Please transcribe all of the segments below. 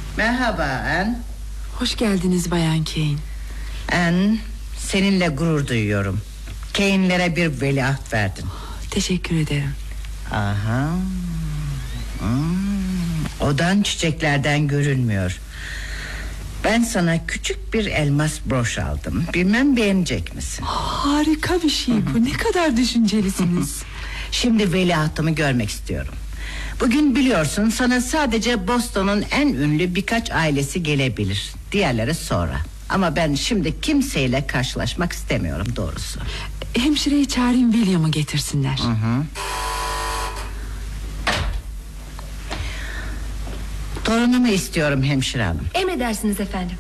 Merhaba Anne. Hoş geldiniz Bayan Kane. Anne, seninle gurur duyuyorum. Kane'lere bir veliaht verdin. Teşekkür ederim. Aha. Odan çiçeklerden görünmüyor. Ben sana küçük bir elmas broş aldım. Bilmem beğenecek misin? Harika bir şey bu. Ne kadar düşüncelisiniz. Şimdi veliahtımı görmek istiyorum. Bugün biliyorsun, sana sadece Boston'un en ünlü birkaç ailesi gelebilir. Diğerleri sonra. Ama ben şimdi kimseyle karşılaşmak istemiyorum doğrusu. Hemşireyi çağırayım, William'ı getirsinler. Torunumu istiyorum hemşire hanım. Emredersiniz efendim.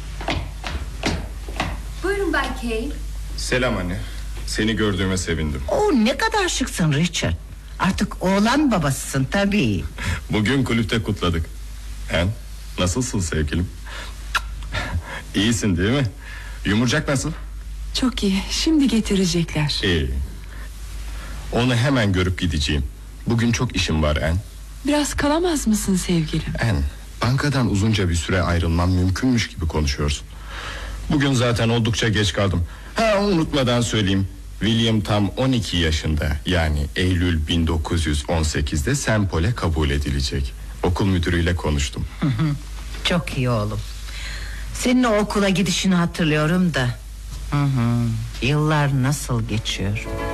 Buyurun Bay Kane. Selam anne. Seni gördüğüme sevindim. Ne kadar şıksın Richard. Artık oğlan babasısın tabii. Bugün kulüpte kutladık. Nasılsın sevgilim? İyisin değil mi? Yumurcak nasıl? Çok iyi, şimdi getirecekler. İyi. Onu hemen görüp gideceğim. Bugün çok işim var En. Biraz kalamaz mısın sevgilim? En, bankadan uzunca bir süre ayrılmam mümkünmüş gibi konuşuyorsun. Bugün zaten oldukça geç kaldım. Unutmadan söyleyeyim. William tam 12 yaşında, yani Eylül 1918'de St. Paul'e kabul edilecek. Okul müdürüyle konuştum. Çok iyi oğlum. Senin o okula gidişini hatırlıyorum da. Yıllar nasıl geçiyor.